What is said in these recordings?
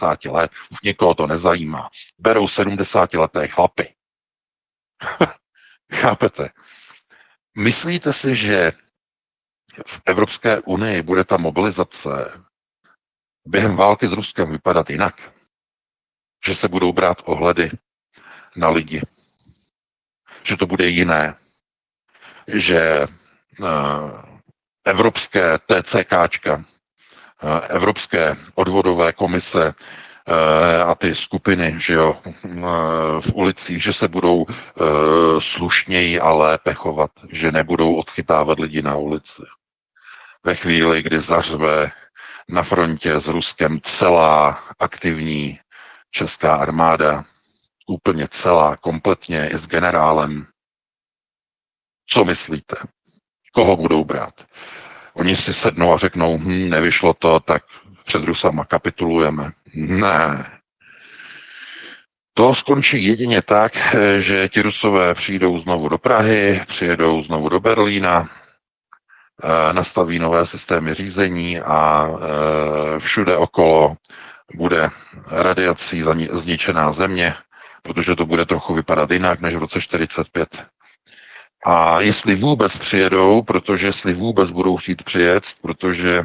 70 let, už někoho to nezajímá. Berou 70leté chlapy. Chápete? Myslíte si, že v Evropské unii bude ta mobilizace během války s Ruskem vypadat jinak? Že se budou brát ohledy na lidi? Že to bude jiné? Že evropské TCKčka, evropské odvodové komise a ty skupiny, že jo, v ulicích, že se budou slušněji a lépe chovat, že nebudou odchytávat lidi na ulici. Ve chvíli, kdy zařve na frontě s Ruskem celá aktivní česká armáda, úplně celá, kompletně i s generálem, co myslíte? Koho budou brát? Oni si sednou a řeknou, nevyšlo to, tak před Rusama kapitulujeme. Ne. To skončí jedině tak, že ti Rusové přijdou znovu do Prahy, přijedou znovu do Berlína, nastaví nové systémy řízení a všude okolo bude radiací zničená země, protože to bude trochu vypadat jinak než v roce 45. A jestli vůbec přijedou, protože jestli vůbec budou chtít přijet, protože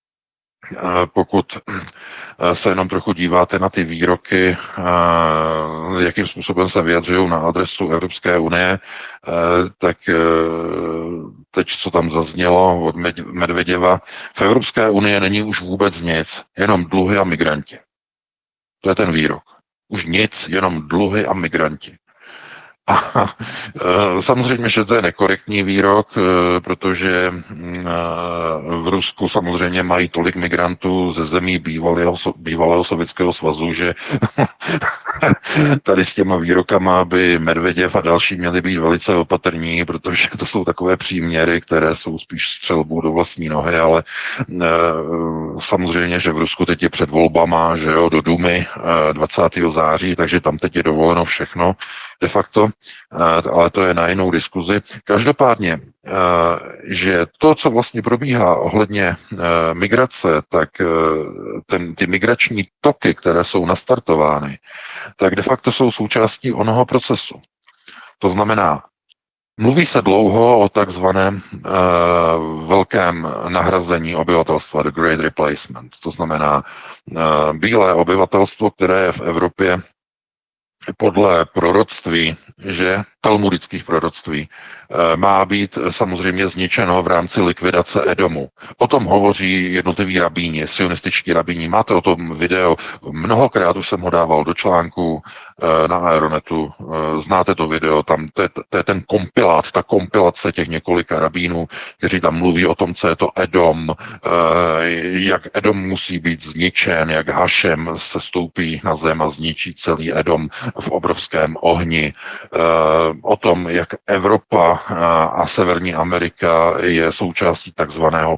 pokud se jenom trochu díváte na ty výroky, jakým způsobem se vyjadřují na adresu Evropské unie, tak teď, co tam zaznělo od Medvěděva, v Evropské unii není už vůbec nic, jenom dluhy a migranti. To je ten výrok. Už nic, jenom dluhy a migranti. A samozřejmě, že to je nekorektní výrok, protože v Rusku samozřejmě mají tolik migrantů ze zemí bývalého Sovětského svazu, že tady s těma výrokama by Medvěděv a další měli být velice opatrní, protože to jsou takové příměry, které jsou spíš střelbou do vlastní nohy, ale samozřejmě, že v Rusku teď je před volbama, že jo, do Dumy 20. září, takže tam teď je dovoleno všechno de facto, ale to je na jinou diskuzi. Každopádně, že to, co vlastně probíhá ohledně migrace, tak ty migrační toky, které jsou nastartovány, tak de facto jsou součástí onoho procesu. To znamená, mluví se dlouho o takzvaném velkém nahrazení obyvatelstva, the great replacement. To znamená bílé obyvatelstvo, které je v Evropě podle proroctví, že talmudických proroctví, má být samozřejmě zničeno v rámci likvidace Edomu. O tom hovoří jednotliví rabíni, sionističtí rabíni. Máte o tom video, mnohokrát už jsem ho dával do článku na Aeronetu. Znáte to video, tam to je ten kompilát, ta kompilace těch několika rabínů, kteří tam mluví o tom, co je to Edom, jak Edom musí být zničen, jak Hašem se stoupí na zem a zničí celý Edom v obrovském ohni, o tom, jak Evropa a Severní Amerika je součástí takzvaného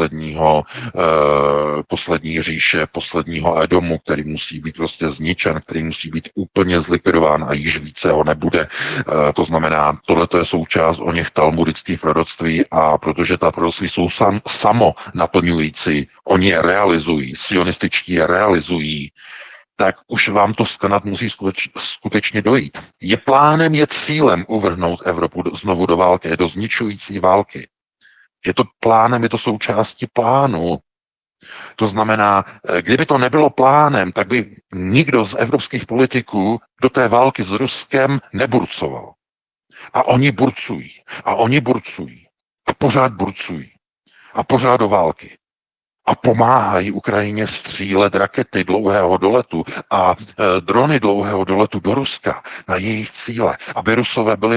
poslední říše, posledního Edomu, který musí být prostě zničen, který musí být úplně zlikvidován a již více ho nebude. To znamená, tohle je součást o něch talmudických proroctví a protože ta proroctví jsou samo naplňující, oni je realizují, sionističtí je realizují, tak už vám to snad musí skutečně dojít. Je plánem, je cílem uvrhnout Evropu znovu do války, do zničující války. Je to plánem, je to součástí plánu. To znamená, kdyby to nebylo plánem, tak by nikdo z evropských politiků do té války s Ruskem neburcoval. A oni burcují. A oni burcují. A pořád burcují. A pořád do války. A pomáhají Ukrajině střílet rakety dlouhého doletu a drony dlouhého doletu do Ruska na jejich cíle, aby Rusové byli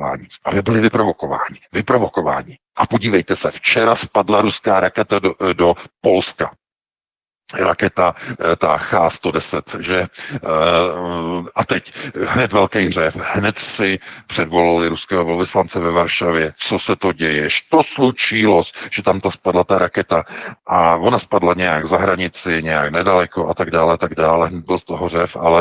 vyprovokováni. A podívejte se, včera spadla ruská raketa do Polska. Raketa, ta H-110, že? A teď hned velký hřev, hned si předvolali ruského velvyslance ve Varšavě. Co se to děje? To slučilo, že tam ta spadla ta raketa a ona spadla nějak za hranici, nějak nedaleko a tak dále. Hned byl z toho hřev, ale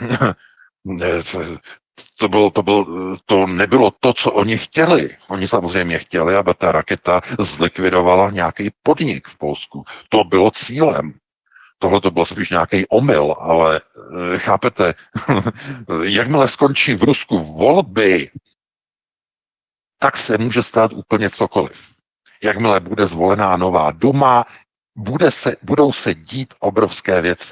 to nebylo to, co oni chtěli. Oni samozřejmě chtěli, aby ta raketa zlikvidovala nějaký podnik v Polsku. To bylo cílem. Tohle to byl spíš nějaký omyl, ale chápete, jakmile skončí v Rusku volby, tak se může stát úplně cokoliv. Jakmile bude zvolená nová duma, budou se dít obrovské věci.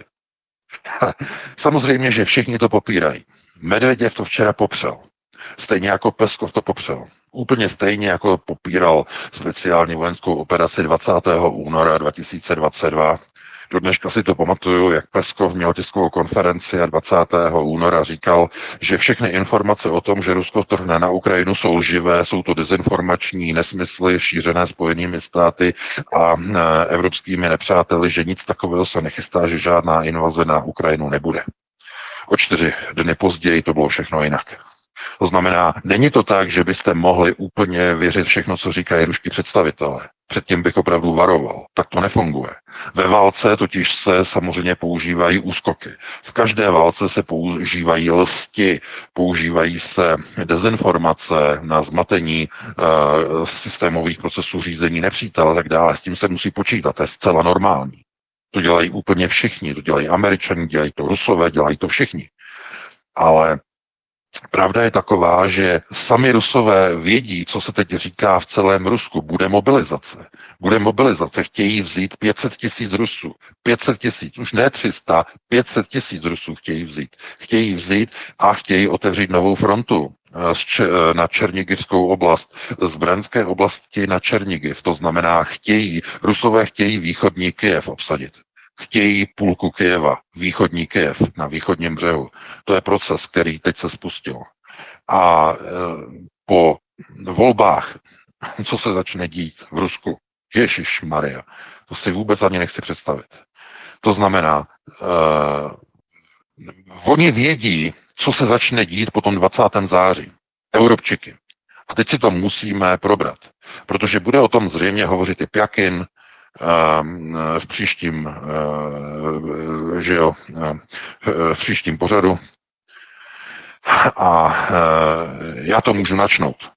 Samozřejmě, že všichni to popírají. Medveděv to včera popřel. Stejně jako Peskov to popřel. Úplně stejně jako popíral speciální vojenskou operaci 20. února 2022. Do dneška si to pamatuju, jak Peskov měl tiskovou konferenci a 20. února říkal, že všechny informace o tom, že Rusko trhne na Ukrajinu, jsou lživé, jsou to dezinformační nesmysly šířené Spojenými státy a evropskými nepřáteli, že nic takového se nechystá, že žádná invaze na Ukrajinu nebude. O 4 dny později to bylo všechno jinak. To znamená, není to tak, že byste mohli úplně věřit všechno, co říkají ruští představitelé. Předtím bych opravdu varoval. Tak to nefunguje. Ve válce totiž se samozřejmě používají úskoky. V každé válce se používají lsti, používají se dezinformace na zmatení systémových procesů řízení nepřítele a tak dále. S tím se musí počítat, to je zcela normální. To dělají úplně všichni, to dělají Američani, dělají to Rusové, dělají to všichni. Ale pravda je taková, že sami Rusové vědí, co se teď říká v celém Rusku. Bude mobilizace. Bude mobilizace. Chtějí vzít 500 000 Rusů. 500 000, už ne 300, 500 000 Rusů chtějí vzít. Chtějí vzít a chtějí otevřít novou frontu na Černigivskou oblast, z Brandské oblasti na Černigiv. To znamená, Rusové chtějí východní Kyjev obsadit. Chtějí půlku Kyjeva, východní Kyjev na východním břehu. To je proces, který teď se spustil. A po volbách, co se začne dít v Rusku, Ježišmarja, to si vůbec ani nechci představit. To znamená, oni vědí, co se začne dít po tom 20. září. Europčiky. A teď si to musíme probrat, protože bude o tom zřejmě hovořit i Pjakin, v příštím, v příštím pořadu. A já to můžu načnout.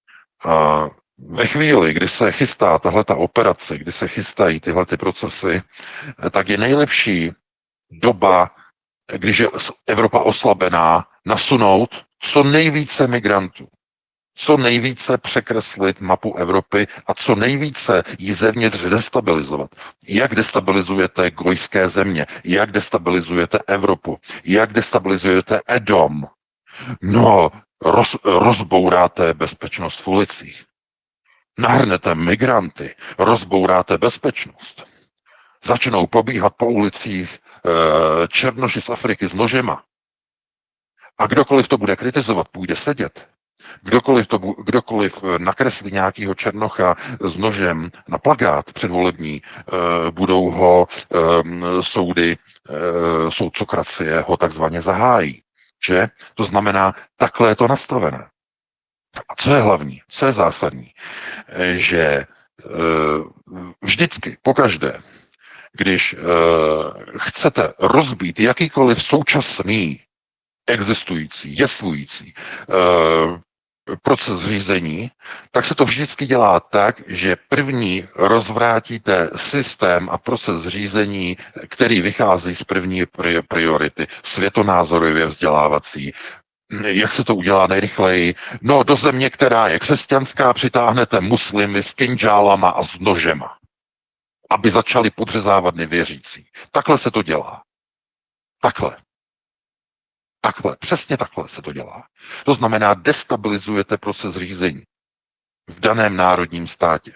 Ve chvíli, kdy se chystá tahleta operace, kdy se chystají tyhle ty procesy, tak je nejlepší doba, když je Evropa oslabená, nasunout co nejvíce migrantů. Co nejvíce překreslit mapu Evropy a co nejvíce ji zevnitř destabilizovat. Jak destabilizujete gojské země, jak destabilizujete Evropu, jak destabilizujete Edom. No, rozbouráte bezpečnost v ulicích. Nahrnete migranty, rozbouráte bezpečnost. Začnou pobíhat po ulicích černoši z Afriky s nožema. A kdokoliv to bude kritizovat, půjde sedět. Kdokoliv nakreslí nějakého černocha s nožem na plakát předvolební, budou ho soudy, soudcokracie ho takzvaně zahájí. Že? To znamená, takhle je to nastavené. A co je hlavní, co je zásadní, že vždycky, pokaždé, když chcete rozbít jakýkoliv současný existující, jestvující proces řízení, tak se to vždycky dělá tak, že první rozvrátíte systém a proces řízení, který vychází z první priority, světonázorově vzdělávací. Jak se to udělá nejrychleji? No, do země, která je křesťanská, přitáhnete muslimy s kinžálama a s nožema, aby začali podřezávat nevěřící. Takhle se to dělá. Takhle. Přesně takhle se to dělá. To znamená, destabilizujete proces řízení v daném národním státě.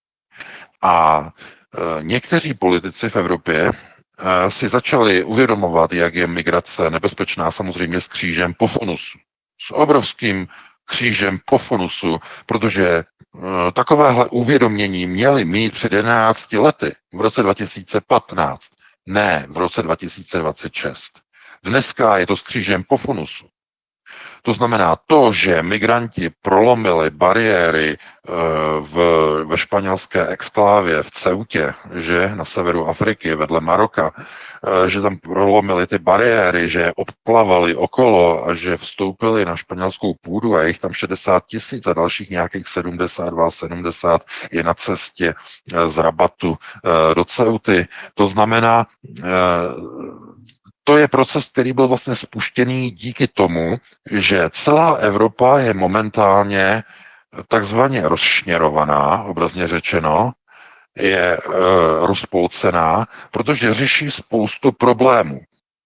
A někteří politici v Evropě si začali uvědomovat, jak je migrace nebezpečná, samozřejmě s křížem po fonusu. S obrovským křížem po fonusu, protože takovéhle uvědomění měli mít před 11 lety, v roce 2015, ne v roce 2026. Dneska je to s křížem po fonusu. To znamená to, že migranti prolomili bariéry ve španělské exklávě v Ceutě, že na severu Afriky vedle Maroka, že tam prolomili ty bariéry, že obplavali okolo a že vstoupili na španělskou půdu a jich tam 60 000 a dalších nějakých 70 je na cestě z Rabatu do Ceuty. To znamená, to je proces, který byl vlastně spuštěný díky tomu, že celá Evropa je momentálně takzvaně rozšněrovaná, obrazně řečeno, je rozpolcená, protože řeší spoustu problémů.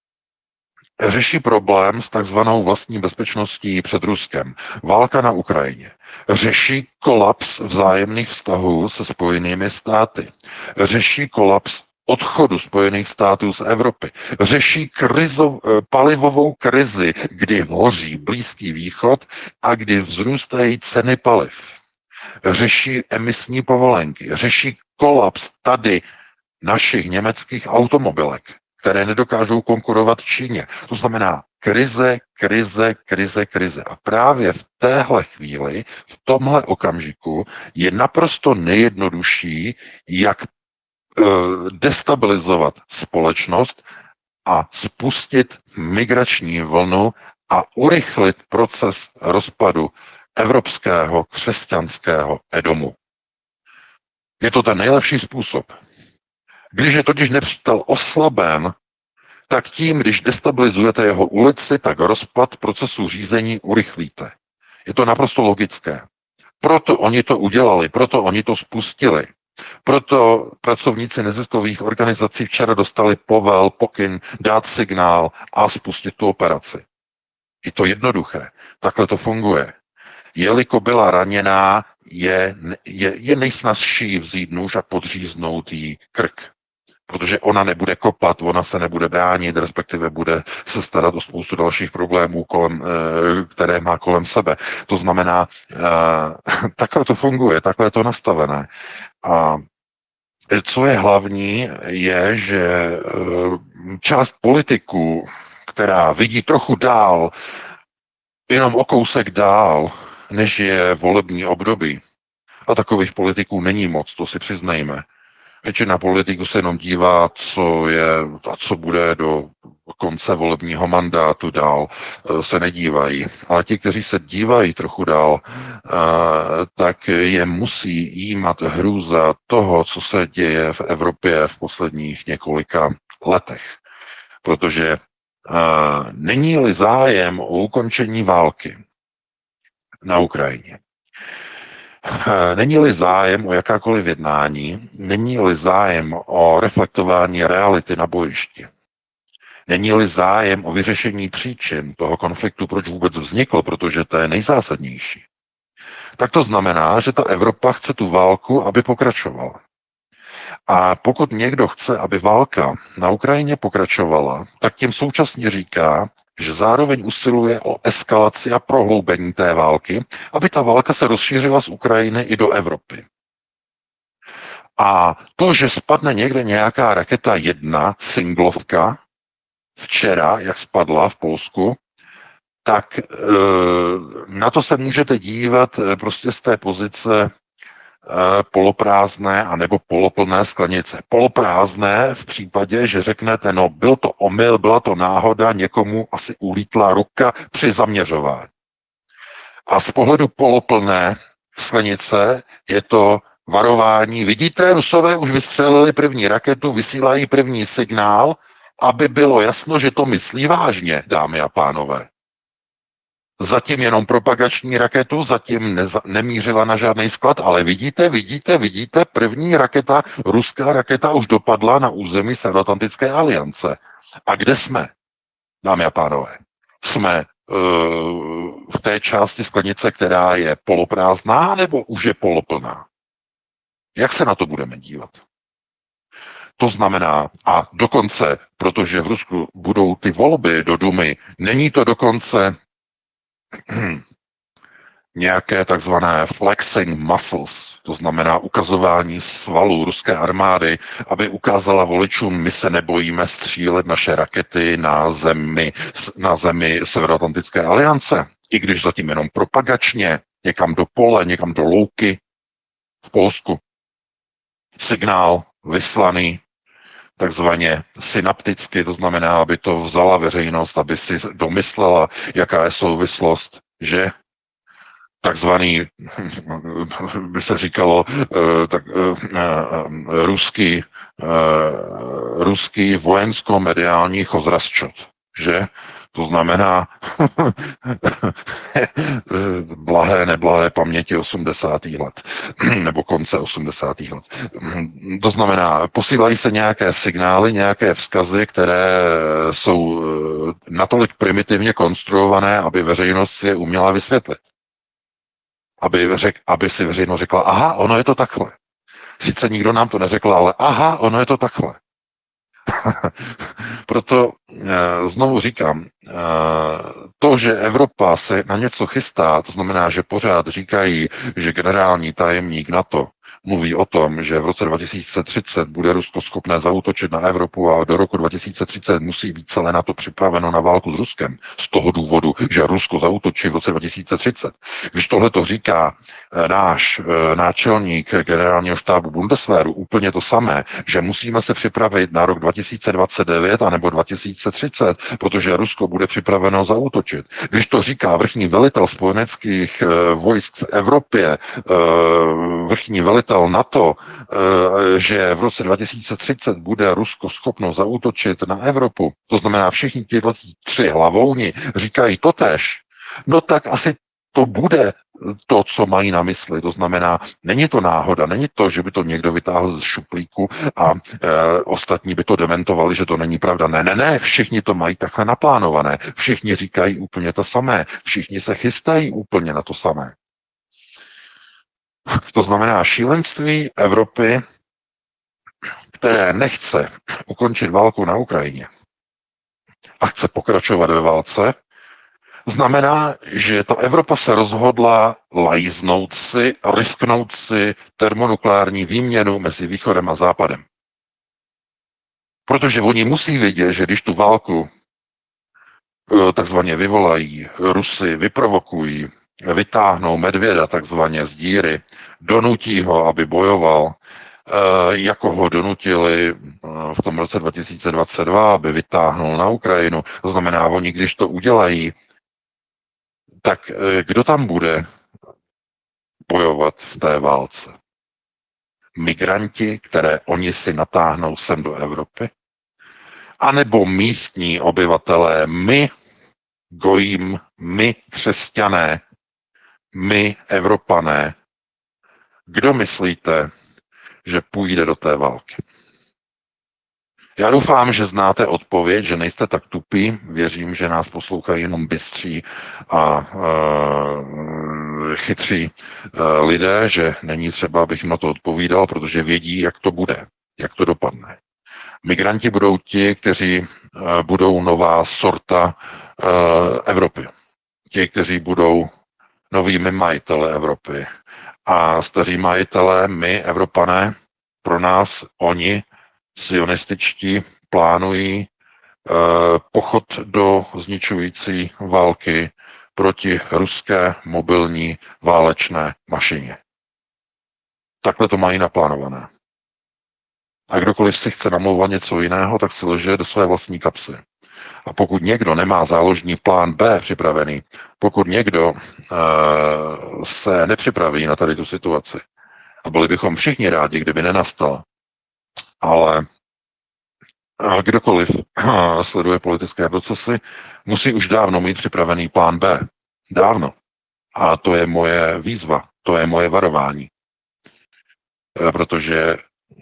Řeší problém s takzvanou vlastní bezpečností před Ruskem. Válka na Ukrajině. Řeší kolaps vzájemných vztahů se Spojenými státy. Řeší kolaps odchodu Spojených států z Evropy. Řeší palivovou krizi, kdy hoří Blízký východ a kdy vzrůstají ceny paliv. Řeší emisní povolenky. Řeší kolaps tady našich německých automobilek, které nedokážou konkurovat Číně. To znamená krize, krize, krize, krize. A právě v téhle chvíli, v tomhle okamžiku je naprosto nejjednodušší, jak destabilizovat společnost a spustit migrační vlnu a urychlit proces rozpadu evropského křesťanského Edomu. Je to ten nejlepší způsob. Když je totiž nepřítel oslaben, tak tím, když destabilizujete jeho ulici, tak rozpad procesu řízení urychlíte. Je to naprosto logické. Proto oni to udělali, proto oni to spustili. Proto pracovníci neziskových organizací včera dostali pokyn, dát signál a spustit tu operaci. Je to jednoduché. Takhle to funguje. Je-li byla raněná, je nejsnazší vzít nůž a podříznout jí krk. Protože ona nebude kopat, ona se nebude bránit, respektive bude se starat o spoustu dalších problémů, které má kolem sebe. To znamená, takhle to funguje, takhle je to nastavené. A co je hlavní, je, že část politiků, která vidí trochu dál, jenom o kousek dál, než je volební období, a takových politiků není moc, to si přiznejme. Většina politiků se jenom dívá, co je a co bude do konce volebního mandátu dál, se nedívají. Ale ti, kteří se dívají trochu dál, tak je musí jímat hrůza toho, co se děje v Evropě v posledních několika letech. Protože není-li zájem o ukončení války na Ukrajině, není-li zájem o jakákoliv jednání, není-li zájem o reflektování reality na bojišti, není-li zájem o vyřešení příčin toho konfliktu, proč vůbec vznikl, protože to je nejzásadnější, tak to znamená, že ta Evropa chce tu válku, aby pokračovala. A pokud někdo chce, aby válka na Ukrajině pokračovala, tak tím současně říká, že zároveň usiluje o eskalaci a prohloubení té války, aby ta válka se rozšířila z Ukrajiny i do Evropy. A to, že spadne někde nějaká raketa 1, singlovka, včera, jak spadla v Polsku, tak na to se můžete dívat prostě z té pozice poloprázdné anebo poloplné sklenice. Poloprázdné v případě, že řeknete, no byl to omyl, byla to náhoda, někomu asi ulítla ruka při zaměřování. A z pohledu poloplné sklenice je to varování. Vidíte, Rusové už vystřelili první raketu, vysílají první signál, aby bylo jasno, že to myslí vážně, dámy a pánové. Zatím jenom propagační raketu, zatím nemířila na žádný sklad, ale vidíte, první raketa, ruská raketa už dopadla na území Severoatlantické aliance. A kde jsme, dámy a pánové? Jsme v té části sklenice, která je poloprázdná, nebo už je poloplná? Jak se na to budeme dívat? To znamená, a dokonce, protože v Rusku budou ty volby do Dumy, není to dokonce nějaké takzvané flexing muscles, to znamená ukazování svalů ruské armády, aby ukázala voličům, my se nebojíme střílet naše rakety na zemi Severoatlantické aliance. I když zatím jenom propagačně, někam do pole, někam do louky v Polsku. Signál vyslaný takzvaně synapticky, to znamená, aby to vzala veřejnost, aby si domyslela, jaká je souvislost, že takzvaný, by se říkalo, ruský vojensko-mediální chozrasčot, že? To znamená neblahé paměti 80. let, nebo konce 80. let. To znamená, posílají se nějaké signály, nějaké vzkazy, které jsou natolik primitivně konstruované, aby veřejnost si je uměla vysvětlit. Aby si veřejnost řekla, aha, ono je to takhle. Sice nikdo nám to neřekl, ale aha, ono je to takhle. Proto znovu říkám, to, že Evropa se na něco chystá, to znamená, že pořád říkají, že generální tajemník NATO mluví o tom, že v roce 2030 bude Rusko schopné zaútočit na Evropu a do roku 2030 musí být celé NATO připraveno na válku s Ruskem. Z toho důvodu, že Rusko zaútočí v roce 2030. Když tohle to říká náš náčelník generálního štábu Bundeswehru úplně to samé, že musíme se připravit na rok 2029 anebo 2030, protože Rusko bude připraveno zaútočit. Když to říká vrchní velitel spojeneckých vojsk v Evropě, vrchní velitel NATO, že v roce 2030 bude Rusko schopno zaútočit na Evropu, to znamená všichni tyhle tři hlavouni říkají totéž, no tak asi to bude to, co mají na mysli. To znamená, není to náhoda, není to, že by to někdo vytáhl z šuplíku a ostatní by to dementovali, že to není pravda. Ne, všichni to mají takhle naplánované. Všichni říkají úplně to samé. Všichni se chystají úplně na to samé. To znamená šílenství Evropy, které nechce ukončit válku na Ukrajině a chce pokračovat ve válce, znamená, že ta Evropa se rozhodla lajznout si, risknout si termonukleární výměnu mezi východem a západem. Protože oni musí vědět, že když tu válku takzvaně vyvolají, Rusy vyprovokují, vytáhnou medvěda takzvaně z díry, donutí ho, aby bojoval, jako ho donutili v tom roce 2022, aby vytáhnul na Ukrajinu. To znamená, oni když to udělají, tak kdo tam bude bojovat v té válce? Migranti, které oni si natáhnou sem do Evropy? A nebo místní obyvatelé, my, gojím, my, křesťané, my, Evropané? Kdo myslíte, že půjde do té války? Já doufám, že znáte odpověď, že nejste tak tupí. Věřím, že nás poslouchají jenom bystří a chytří lidé, že není třeba, abych na to odpovídal, protože vědí, jak to bude, jak to dopadne. Migranti budou ti, kteří budou nová sorta Evropy. Ti, kteří budou novými majiteli Evropy. A staří majitelé, my, Evropané, pro nás, oni, sionističtí, plánují pochod do zničující války proti ruské mobilní válečné mašině. Takhle to mají naplánované. A kdokoliv si chce namlouvat něco jiného, tak si lže do své vlastní kapsy. A pokud někdo nemá záložní plán B připravený, pokud někdo se nepřipraví na tady tu situaci, a byli bychom všichni rádi, kdyby nenastala, ale kdokoliv sleduje politické procesy, musí už dávno mít připravený plán B. Dávno. A to je moje výzva, to je moje varování. Protože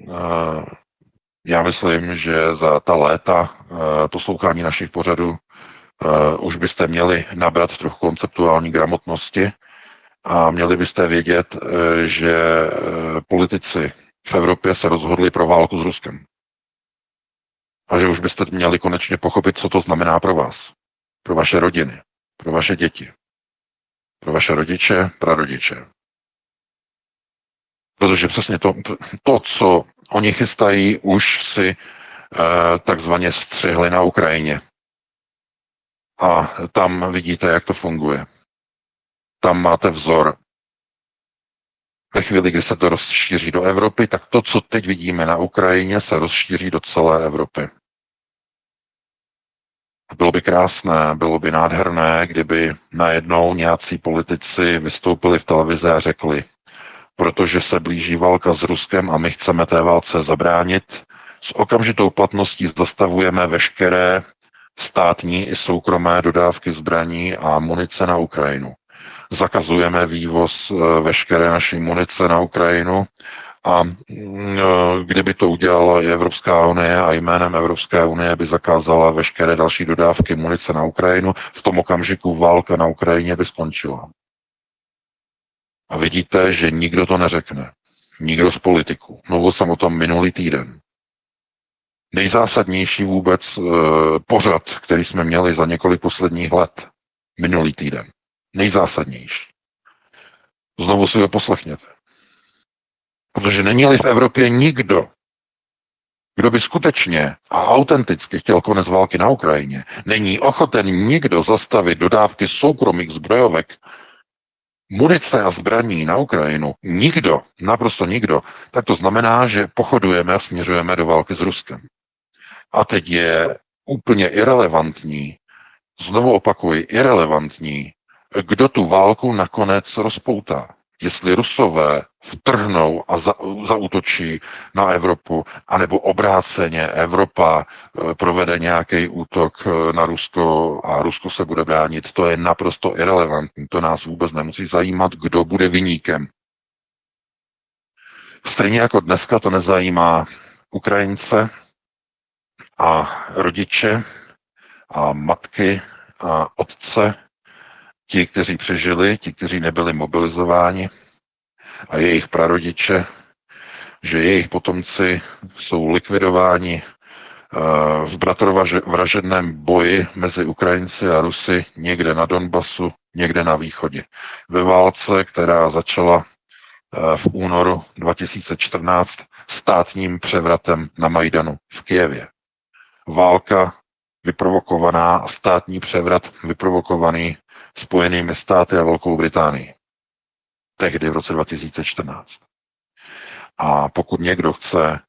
já myslím, že za ta léta poslouchání našich pořadů už byste měli nabrat trochu konceptuální gramotnosti a měli byste vědět, že politici v Evropě se rozhodli pro válku s Ruskem. A že už byste měli konečně pochopit, co to znamená pro vás, pro vaše rodiny, pro vaše děti, pro vaše rodiče, prarodiče. Protože přesně to, co oni chystají, už si takzvaně střihli na Ukrajině. A tam vidíte, jak to funguje. Tam máte vzor. Ve chvíli, kdy se to rozšíří do Evropy, tak to, co teď vidíme na Ukrajině, se rozšíří do celé Evropy. Bylo by krásné, bylo by nádherné, kdyby najednou nějací politici vystoupili v televizi a řekli, protože se blíží válka s Ruskem a my chceme té válce zabránit, s okamžitou platností zastavujeme veškeré státní i soukromé dodávky zbraní a munice na Ukrajinu. Zakazujeme vývoz veškeré naší munice na Ukrajinu a kdyby to udělala i Evropská unie a jménem Evropské unie by zakázala veškeré další dodávky munice na Ukrajinu, v tom okamžiku válka na Ukrajině by skončila. A vidíte, že nikdo to neřekne. Nikdo z politiků. Mluvil jsem o tom minulý týden. Nejzásadnější vůbec pořad, který jsme měli za několik posledních let. Minulý týden. Nejzásadnější. Znovu si ho poslechněte. Protože není-li v Evropě nikdo, kdo by skutečně a autenticky chtěl konec války na Ukrajině, není ochoten nikdo zastavit dodávky soukromých zbrojovek, munice a zbraní na Ukrajinu, nikdo, naprosto nikdo, tak to znamená, že pochodujeme a směřujeme do války s Ruskem. A teď je úplně irelevantní, znovu opakuji, irelevantní, kdo tu válku nakonec rozpoutá. Jestli Rusové vtrhnou a zaútočí na Evropu, anebo obráceně Evropa provede nějaký útok na Rusko a Rusko se bude bránit, to je naprosto irelevantní. To nás vůbec nemusí zajímat, kdo bude viníkem. Stejně jako dneska to nezajímá Ukrajince a rodiče a matky a otce, ti, kteří přežili, ti, kteří nebyli mobilizováni a jejich prarodiče, že jejich potomci jsou likvidováni v bratrovražedném boji mezi Ukrajinci a Rusy někde na Donbasu, někde na východě. Ve válce, která začala v únoru 2014 státním převratem na Majdanu v Kyjevě. Válka vyprovokovaná a státní převrat vyprovokovaný Spojenými státy a Velkou Británií. Tehdy v roce 2014. A pokud někdo chce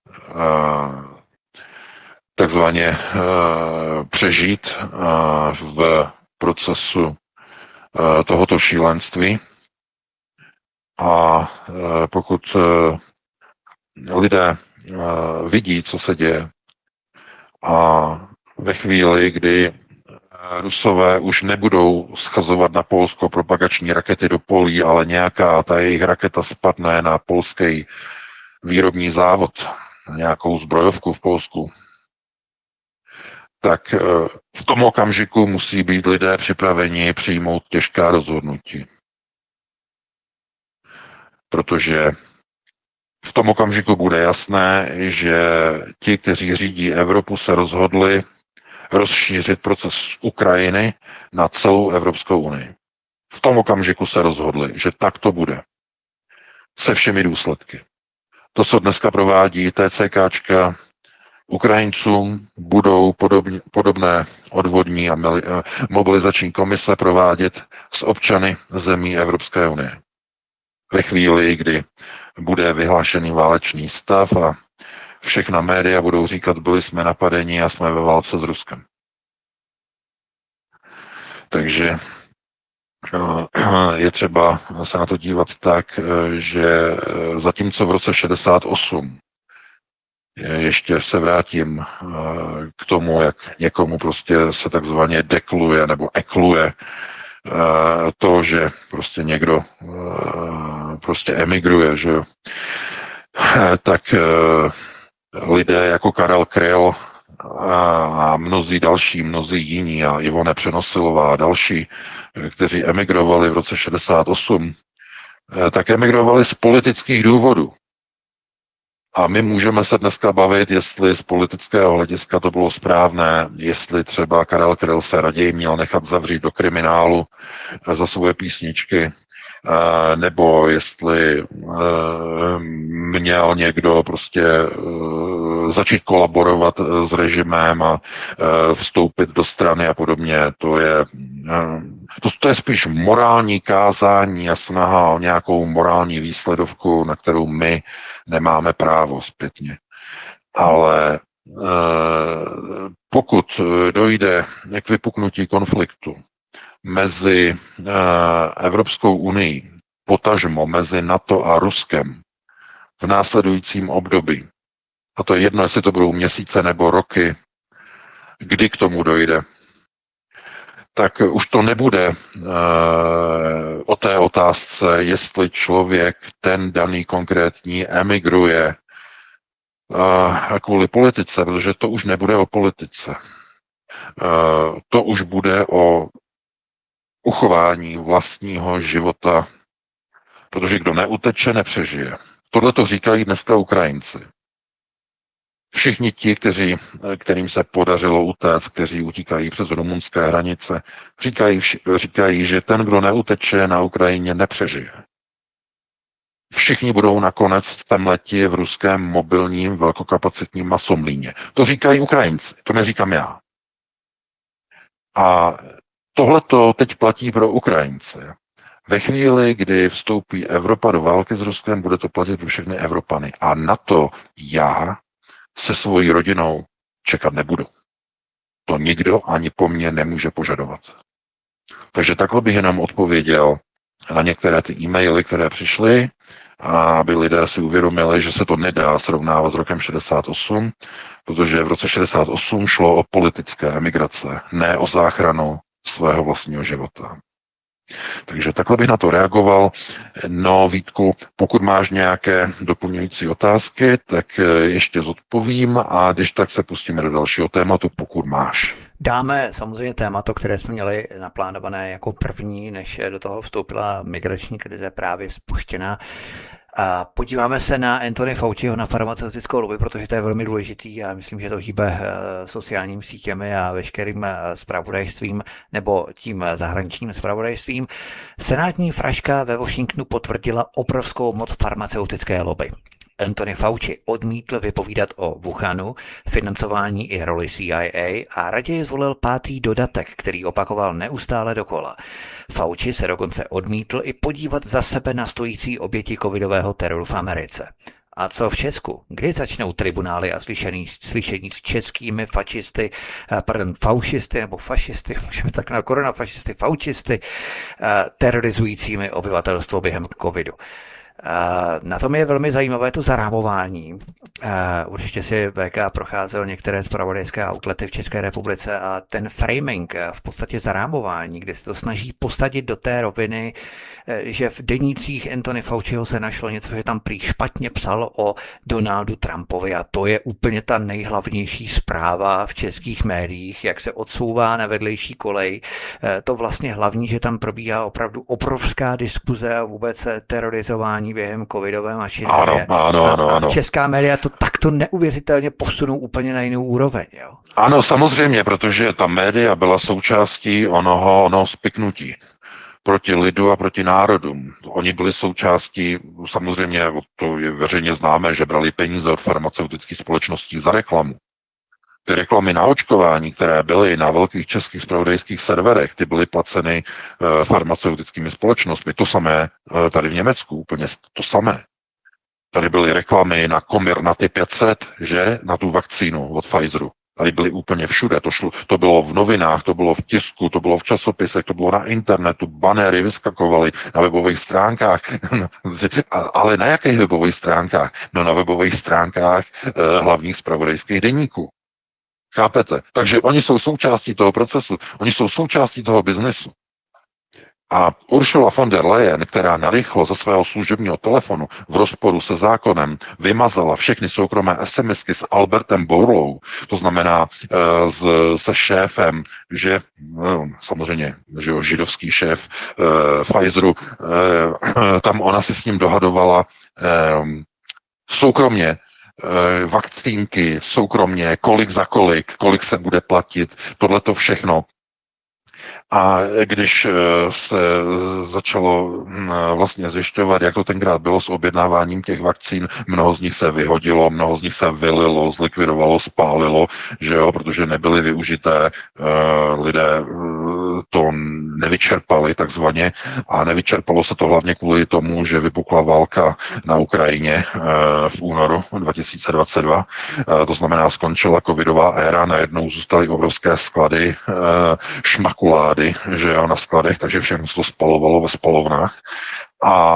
takzvaně přežít v procesu tohoto šílenství a pokud lidé vidí, co se děje a ve chvíli, kdy Rusové už nebudou schazovat na Polsko propagační rakety do polí, ale nějaká ta jejich raketa spadne na polský výrobní závod, nějakou zbrojovku v Polsku, tak v tom okamžiku musí být lidé připraveni přijmout těžká rozhodnutí. Protože v tom okamžiku bude jasné, že ti, kteří řídí Evropu, se rozhodli rozšířit proces Ukrajiny na celou Evropskou unii. V tom okamžiku se rozhodli, že tak to bude. Se všemi důsledky. To, co dneska provádí TCKčka, Ukrajincům budou podobné odvodní a mobilizační komise provádět s občany zemí Evropské unie. Ve chvíli, kdy bude vyhlášený válečný stav a všechna média budou říkat, byli jsme napadeni a jsme ve válce s Ruskem. Takže je třeba se na to dívat tak, že zatímco v roce 68 ještě se vrátím k tomu, jak někomu prostě se takzvaně dekluje nebo ekluje to, že prostě někdo prostě emigruje, že jo. Tak lidé jako Karel Kryl a mnozí jiní a Ivone Přenosilová a další, kteří emigrovali v roce 68, tak emigrovali z politických důvodů. A my můžeme se dneska bavit, jestli z politického hlediska to bylo správné, jestli třeba Karel Kryl se raději měl nechat zavřít do kriminálu za svoje písničky, nebo jestli měl někdo prostě začít kolaborovat s režimem a vstoupit do strany a podobně. To je spíš morální kázání a snaha o nějakou morální výsledovku, na kterou my nemáme právo zpětně. Ale pokud dojde k vypuknutí konfliktu mezi Evropskou unii, potažmo mezi NATO a Ruskem v následujícím období, a to je jedno, jestli to budou měsíce nebo roky, kdy k tomu dojde, tak už to nebude o té otázce, jestli člověk, ten daný konkrétní, emigruje kvůli politice, protože to už nebude o politice. To už bude o uchování vlastního života, protože kdo neuteče, nepřežije. Tohle to říkají dneska Ukrajinci. Všichni ti, kterým se podařilo utéct, kteří utíkají přes rumunské hranice, říkají, že ten, kdo neuteče na Ukrajině, nepřežije. Všichni budou nakonec temleti v ruském mobilním velkokapacitním masomlíně. To říkají Ukrajinci, to neříkám já. A tohleto teď platí pro Ukrajince. Ve chvíli, kdy vstoupí Evropa do války s Ruskem, bude to platit pro všechny Evropany. A na to já se svojí rodinou čekat nebudu. To nikdo ani po mně nemůže požadovat. Takže takhle bych jenom odpověděl na některé ty e-maily, které přišly, aby lidé si uvědomili, že se to nedá srovnávat s rokem 68, protože v roce 68 šlo o politické emigrace, ne o záchranu svého vlastního života. Takže takhle bych na to reagoval. No, Vítku, pokud máš nějaké doplňující otázky, tak ještě zodpovím a když tak se pustíme do dalšího tématu, pokud máš. Dáme samozřejmě téma, které jsme měli naplánované jako první, než do toho vstoupila migrační krize právě spuštěná. A podíváme se na Anthony Fauciho, na farmaceutickou lobby, protože to je velmi důležitý a myslím, že to hýbe sociálními sítěmi a veškerým zpravodajstvím nebo tím zahraničním zpravodajstvím. Senátní fraška ve Washingtonu potvrdila obrovskou moc farmaceutické lobby. Anthony Fauci odmítl vypovídat o Wuhanu, financování i roli CIA a raději zvolil 5. dodatek, který opakoval neustále dokola. Fauci se dokonce odmítl i podívat za sebe na stojící oběti covidového teroru v Americe. A co v Česku? Kdy začnou tribunály a slyšení s českými faušisty nebo fašisty, můžeme tak na koronafašisty, faučisty, terorizujícími obyvatelstvo během covidu? Na tom je velmi zajímavé to zarámování. Určitě si VK procházel některé zpravodajské outlety v České republice a ten framing, v podstatě zarámování, kde se to snaží posadit do té roviny, že v denících Anthony Fauciho se našlo něco, že tam prý špatně psal o Donaldu Trumpovi a to je úplně ta nejhlavnější zpráva v českých médiích, jak se odsouvá na vedlejší kolej. To vlastně hlavní, že tam probíhá opravdu obrovská diskuze a vůbec terorizování během covidové mašinerie. Ano. A v česká média to takto neuvěřitelně posunou úplně na jinou úroveň. Jo? Ano, samozřejmě, protože ta média byla součástí onoho spiknutí proti lidu a proti národům. Oni byli součástí, samozřejmě to je veřejně známé, že brali peníze od farmaceutických společností za reklamu. Ty reklamy na očkování, které byly na velkých českých zpravodajských serverech, ty byly placeny farmaceutickými společnostmi. To samé tady v Německu, úplně to samé. Tady byly reklamy na Comirnaty 500, že? Na tu vakcínu od Pfizeru. Tady byly úplně všude. To bylo v novinách, to bylo v tisku, to bylo v časopisech, to bylo na internetu, banéry vyskakovaly na webových stránkách. Ale na jakých webových stránkách? No na webových stránkách hlavních zpravodajských deníků. Chápete? Takže oni jsou součástí toho procesu, oni jsou součástí toho biznesu. A Ursula von der Leyen, která narychlo ze svého služebního telefonu v rozporu se zákonem vymazala všechny soukromé SMSky s Albertem Bourlou, to znamená se šéfem, že samozřejmě, že jo, židovský šéf Pfizeru, tam ona si s ním dohadovala soukromně vakcínky, soukromně, kolik za kolik se bude platit, tohleto všechno. A když se začalo vlastně zjišťovat, jak to tenkrát bylo s objednáváním těch vakcín, mnoho z nich se vyhodilo, mnoho z nich se vylilo, zlikvidovalo, spálilo, že jo, protože nebyly využité, lidé to nevyčerpali takzvaně a nevyčerpalo se to hlavně kvůli tomu, že vypukla válka na Ukrajině v únoru 2022. To znamená, skončila covidová éra, najednou zůstaly obrovské sklady šmakulády, že jo, na skladech, takže všechno se to spalovalo ve spalovnách. A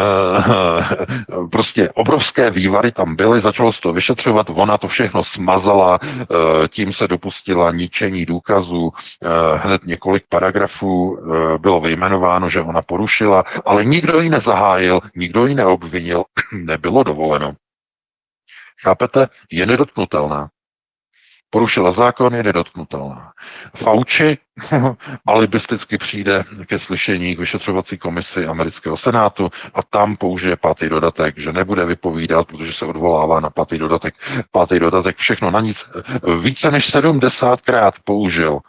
prostě obrovské vývary tam byly, začalo se to vyšetřovat, ona to všechno smazala, tím se dopustila ničení důkazů, hned několik paragrafů bylo vyjmenováno, že ona porušila, ale nikdo ji nezahájil, nikdo ji neobvinil, nebylo dovoleno. Chápete? Je nedotknutelná. Porušila zákon, je nedotknutelná. Fauci alibisticky přijde ke slyšení k vyšetřovací komisi amerického senátu a tam použije pátý dodatek, že nebude vypovídat, protože se odvolává na pátý dodatek. Pátý dodatek, všechno na nic. Více než 70krát použil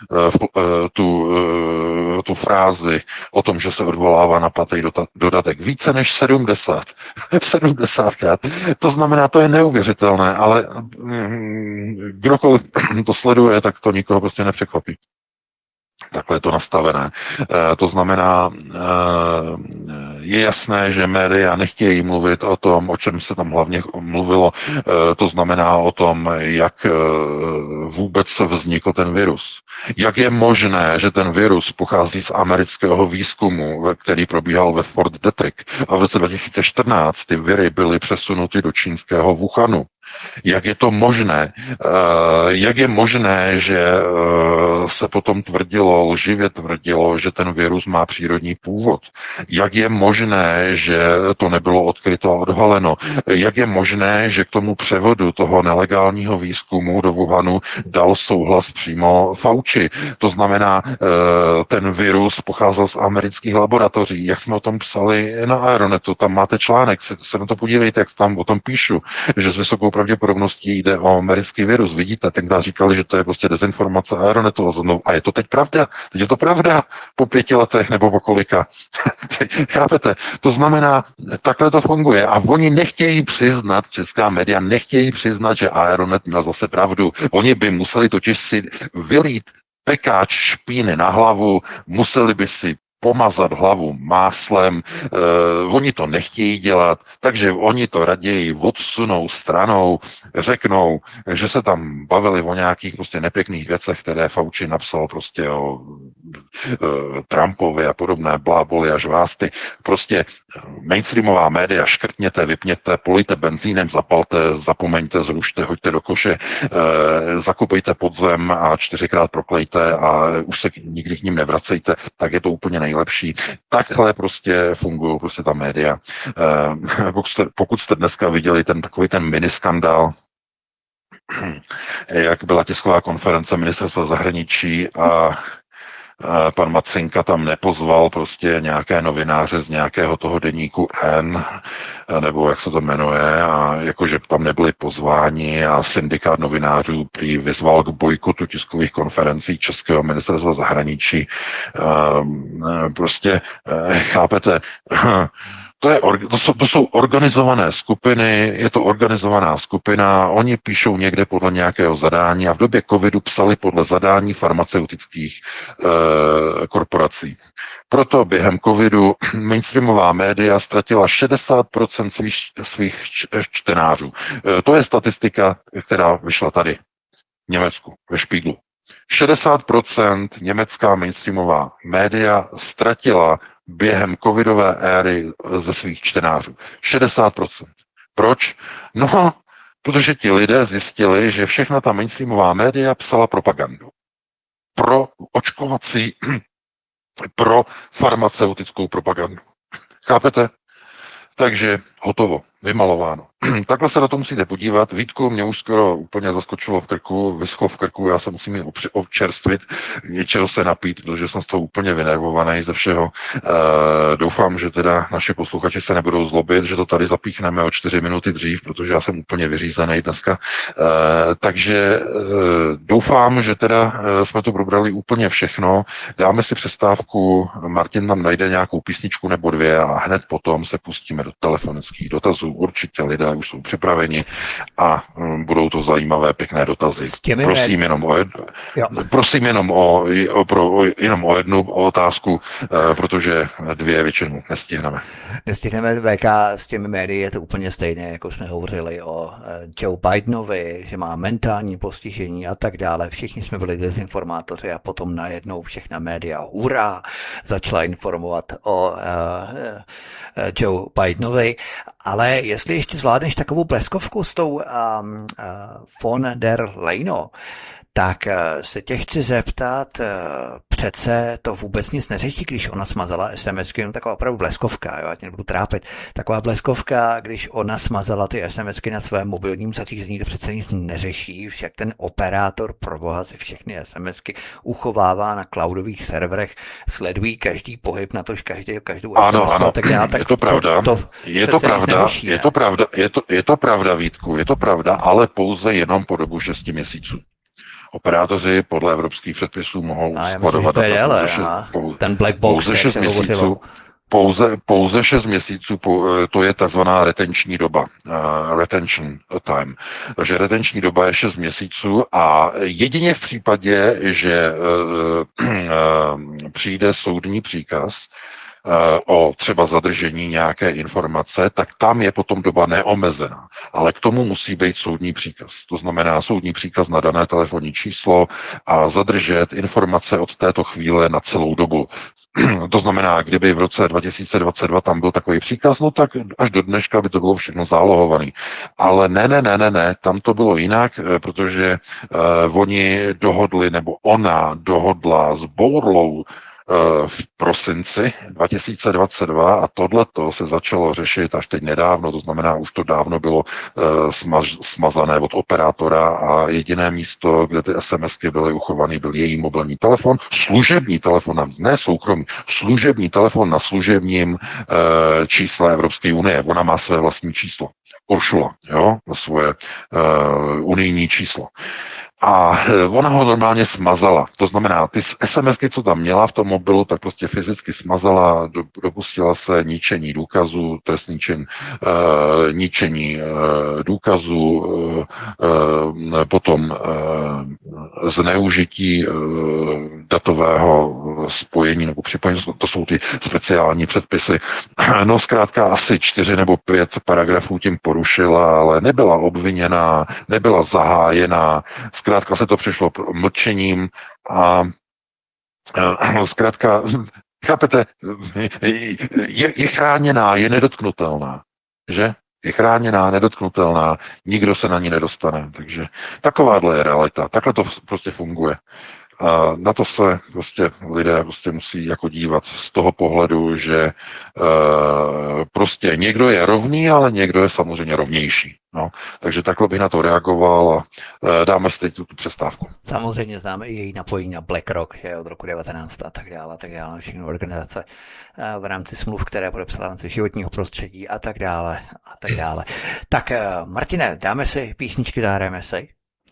tu frázi o tom, že se odvolává na pátý dodatek. Více než 70krát. To znamená, to je neuvěřitelné, ale kdokoliv to sleduje, tak to nikoho prostě nepřekvapí. Takhle je to nastavené. To znamená, je jasné, že média nechtějí mluvit o tom, o čem se tam hlavně mluvilo. To znamená o tom, jak vůbec vznikl ten virus. Jak je možné, že ten virus pochází z amerického výzkumu, který probíhal ve Fort Detrick a v roce 2014 ty viry byly přesunuty do čínského Wuhanu. Jak je to možné? Jak je možné, že se potom lživě tvrdilo, že ten virus má přírodní původ? Jak je možné, že to nebylo odkryto a odhaleno? Jak je možné, že k tomu převodu toho nelegálního výzkumu do Wuhanu dal souhlas přímo Fauci? To znamená, ten virus pocházel z amerických laboratoří. Jak jsme o tom psali na Aeronetu, tam máte článek, se na to podívejte, jak tam o tom píšu, že s vysokou pravděpodobností jde o americký virus. Vidíte, tenkrát říkali, že to je prostě dezinformace Aeronetu a je to teď pravda. Teď je to pravda po 5 letech nebo po kolika. Chápete? To znamená, takhle to funguje a oni nechtějí přiznat, česká média nechtějí přiznat, že Aeronet měl zase pravdu. Oni by museli totiž si vylít pekáč špíny na hlavu, museli by si pomazat hlavu máslem, oni to nechtějí dělat, takže oni to raději odsunou stranou, řeknou, že se tam bavili o nějakých prostě nepěkných věcech, které Fauci napsal prostě o Trumpovi a podobné bláboli a žvásty. Prostě mainstreamová média škrtněte, vypněte, polejte benzínem, zapalte, zapomeňte, zrušte, hoďte do koše, zakopejte pod zem a 4krát proklejte a už se nikdy k ním nevracejte, tak je to úplně nejlepší. Takhle prostě fungují prostě ta média. Pokud jste dneska viděli takový ten miniskandál, jak byla tisková konference ministerstva zahraničí a pan Macinka tam nepozval prostě nějaké novináře z nějakého toho deníku N, nebo jak se to jmenuje, a jakože tam nebyli pozváni a syndikát novinářů prý vyzval k bojkotu tiskových konferencí Českého ministerstva zahraničí. Prostě chápete, to jsou organizované skupiny, je to organizovaná skupina, oni píšou někde podle nějakého zadání a v době covidu psali podle zadání farmaceutických korporací. Proto během covidu mainstreamová média ztratila 60% svých čtenářů. To je statistika, která vyšla tady v Německu, ve Špíglu. 60% německá mainstreamová média ztratila během covidové éry ze svých čtenářů. 60%. Proč? No, protože ti lidé zjistili, že všechna ta mainstreamová média psala propagandu. Pro očkovací, pro farmaceutickou propagandu. Chápete? Takže hotovo. vymalováno. Takhle se na to musíte podívat. Vítku, mě už skoro úplně zaskočilo v krku, vyschlo v krku, já se musím občerstvit, něčeho se napít, protože jsem z toho úplně vynervovaný ze všeho. Doufám, že teda naši posluchači se nebudou zlobit, že to tady zapíchneme o 4 minuty dřív, protože já jsem úplně vyřízený dneska. Takže doufám, že teda jsme to probrali úplně všechno. Dáme si přestávku, Martin tam najde nějakou písničku nebo dvě a hned potom se pustíme do telefonických dotazů. Určitě lidé už jsou připraveni a budou to zajímavé, pěkné dotazy. Prosím jenom o jednu otázku, protože dvě většinou nestihneme. Nestihneme, VK, s těmi médii je to úplně stejné, jako jsme hovořili o Joe Bidenovi, že má mentální postižení a tak dále. Všichni jsme byli dezinformátoři a potom najednou všechna média hurá začala informovat o Joe Bidenovi. Ale jestli ještě zvládneš takovou bleskovku s tou von der Leyenovou, tak se tě chci zeptat, přece to vůbec nic neřeší, když ona smazala SMSky, jenom taková opravdu bleskovka, jo, ať nebudu trápit. Taková bleskovka, když ona smazala ty SMSky na svém mobilním zařízení, to přece nic neřeší, však ten operátor proboha si všechny SMSky uchovává na cloudových serverech, sledují každý pohyb na tož každou ano, SMSku a tak dále. Je to pravda, je to pravda, Vítku, je to pravda, ale pouze jenom po dobu 6 měsíců. Operátoři podle evropských předpisů mohou skladovat ten black box, pouze 6 měsíců. Pouze 6 měsíců, to je takzvaná retenční doba, retention time. Takže retenční doba je 6 měsíců a jedině v případě, že přijde soudní příkaz o třeba zadržení nějaké informace, tak tam je potom doba neomezená. Ale k tomu musí být soudní příkaz. To znamená soudní příkaz na dané telefonní číslo a zadržet informace od této chvíle na celou dobu. To znamená, kdyby v roce 2022 tam byl takový příkaz, no tak až do dneška by to bylo všechno zálohované. Ale ne, tam to bylo jinak, protože oni dohodli, nebo ona dohodla s Bourlou v prosinci 2022 a tohleto se začalo řešit až teď nedávno, to znamená, už to dávno bylo smazané od operátora a jediné místo, kde ty SMSky byly uchovaný, byl její mobilní telefon, služební telefon, ne soukromý, služební telefon na služebním čísle Evropské unie. Ona má své vlastní číslo. Uršula, jo, svoje unijní číslo. A ona ho normálně smazala. To znamená, ty SMSky, co tam měla v tom mobilu, tak prostě fyzicky smazala, dopustila se ničení důkazů, trestný čin, ničení důkazů, potom zneužití datového spojení nebo připojení, to jsou ty speciální předpisy. No zkrátka asi 4 nebo 5 paragrafů tím porušila, ale nebyla obviněná, nebyla zahájená, zkrátka se to přišlo mlčením a zkrátka, chápete, je chráněná, je nedotknutelná, že? Je chráněná, nedotknutelná, nikdo se na ní nedostane, takže takováhle je realita, takhle to prostě funguje. A na to se prostě lidé prostě musí jako dívat z toho pohledu, že prostě někdo je rovný, ale někdo je samozřejmě rovnější. No, takže takhle bych na to reagoval a dáme si teď tu přestávku. Samozřejmě známe i její napojení na BlackRock, je od roku 19 a tak dále, všechny organizace v rámci smluv, které podepsala na životního prostředí a tak dále. Tak Martine, dáme si písničky, zahrajeme si.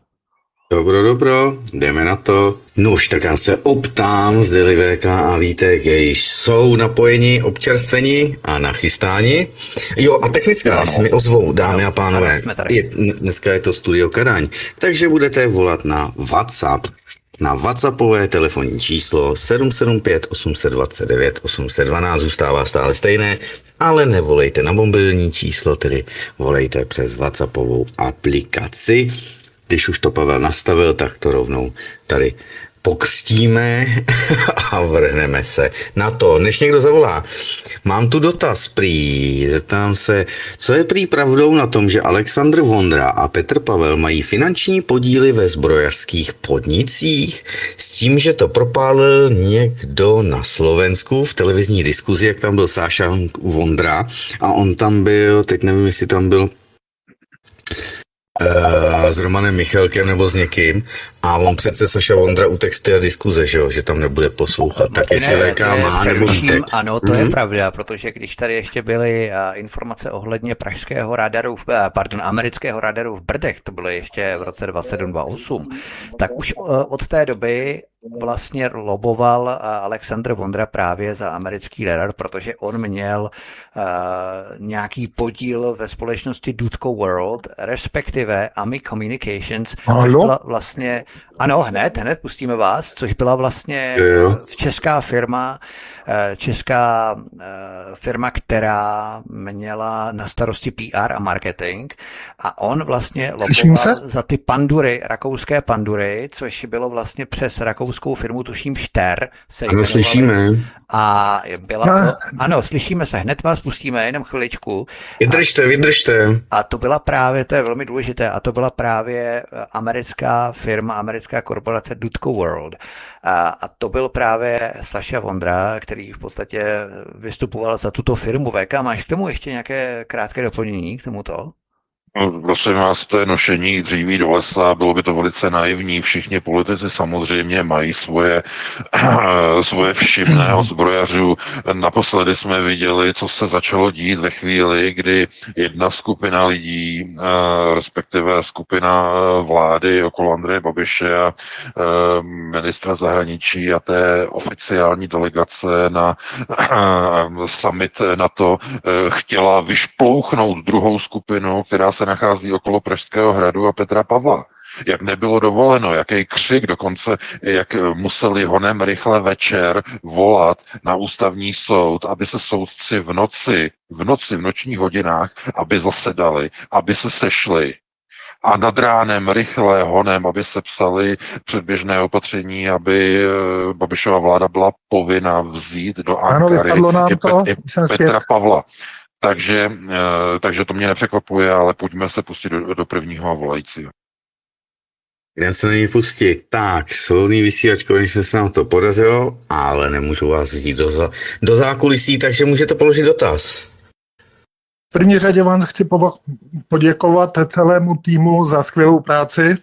Dobro, jdeme na to. Nuž, tak já se optám, zde VK a Vítek již jsou napojeni, občerstvení a nachystáni. Jo, a technická se mi ozvou, dámy a pánové. Dneska je to Studio Kadaň, takže budete volat na WhatsApp. Na WhatsAppové telefonní číslo 775 829 812 zůstává stále stejné, ale nevolejte na mobilní číslo, tedy volejte přes WhatsAppovou aplikaci. Když už to Pavel nastavil, tak to rovnou tady pokřtíme a vrhneme se na to. Než někdo zavolá, mám tu dotaz prý, zeptám se, co je prý pravdou na tom, že Alexandr Vondra a Petr Pavel mají finanční podíly ve zbrojařských podnicích, s tím, že to propálil někdo na Slovensku v televizní diskuzi, jak tam byl Sáša Vondra a on tam byl, teď nevím, jestli tam byl s Romanem Michalkem nebo s někým a on přece Saša Vondra utek z té diskuze, že tam nebude poslouchat. Tak jestli VK má nebo Vítek. Ano, to je pravda, protože když tady ještě byly informace ohledně pražského radaru, amerického radaru v Brdech, to bylo ještě v roce 27-28, tak už od té doby vlastně loboval Alexandr Vondra právě za americký radar, protože on měl nějaký podíl ve společnosti Dudko World, respektive AMI Communications, což byla vlastně, ano, hned pustíme vás, což byla vlastně česká firma, která měla na starosti PR a marketing a on vlastně loboval za ty pandury, rakouské pandury, což bylo vlastně přes rakouskou firmu, tuším Ster. Ano, slyšíme. A byla ano, slyšíme se, hned vás pustíme, jenom chviličku. Vydržte. A to byla právě, to je velmi důležité, a to byla právě americká firma, americká korporace Dudko World. A to byl právě Saša Vondra, který v podstatě vystupoval za tuto firmu. VK, máš k tomu ještě nějaké krátké doplnění k tomuto? No, prosím vás, to je nošení dříví do lesa, bylo by to velice naivní. Všichni politici samozřejmě mají svoje všimné zbrojařů. Naposledy jsme viděli, co se začalo dít ve chvíli, kdy jedna skupina lidí, respektive skupina vlády okolo Andreje Babiše a ministra zahraničí a té oficiální delegace na summit NATO chtěla vyšplouchnout druhou skupinu, která se nachází okolo Pražského hradu a Petra Pavla. Jak nebylo dovoleno, jaký křik, dokonce jak museli honem rychle večer volat na ústavní soud, aby se soudci v nočních hodinách, aby zasedali, aby se sešli. A nad ránem rychle honem, aby se psali předběžné opatření, aby Babišova vláda byla povinna vzít do Ankary Petra Pavla. Takže to mě nepřekvapuje, ale pojďme se pustit do prvního volajícího. Jdem se na něj pustit. Tak, svobodný vysílač, konečně se nám to podařilo, ale nemůžu vás vzít do zákulisí, takže můžete položit dotaz. V první řadě vám chci poděkovat celému týmu za skvělou práci.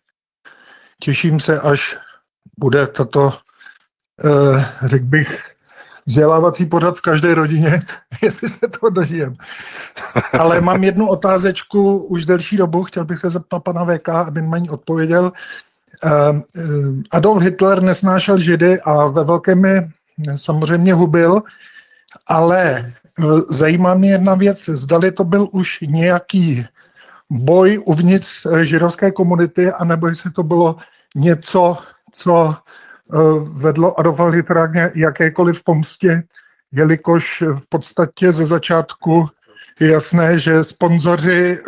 Těším se, až bude tato, řekl bych, vzdělávací pořad v každé rodině, jestli se to dožijem. Ale mám jednu otázečku už delší dobu, chtěl bych se zeptat pana VK, aby na ní odpověděl. Adolf Hitler nesnášel Židy a ve velkém je samozřejmě hubil, ale zajímá mě jedna věc, zdali to byl už nějaký boj uvnitř židovské komunity, anebo jestli to bylo něco, co vedlo Adolfa Hitlera k jakékoliv pomstě, jelikož v podstatě ze začátku je jasné, že sponzoři